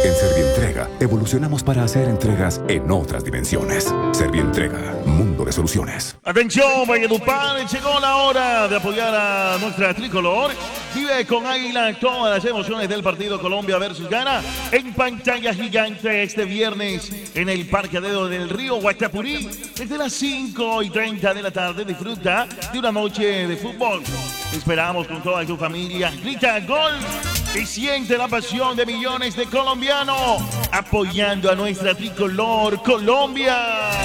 En Servientrega, evolucionamos para hacer entregas en otras dimensiones. Servientrega, mundo de soluciones. Atención, Valledupar, llegó la hora de apoyar a nuestra tricolor. Vive con Águila todas las emociones del partido Colombia versus Ghana en pantalla gigante este viernes en el Parqueadero del Río Guatapurí. Desde las 5:30 de la tarde disfruta de una noche de fútbol. Esperamos con toda tu familia. Grita gol y siente la pasión de millones de colombianos apoyando a nuestra tricolor Colombia.